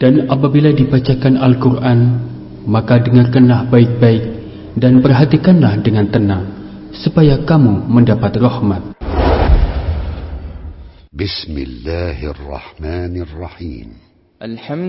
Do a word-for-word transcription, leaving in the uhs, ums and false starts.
Dan apabila dibacakan Al-Quran, maka dengarkanlah baik-baik dan perhatikanlah dengan tenang, supaya kamu mendapat rahmat. Bismillahirrahmanirrahim.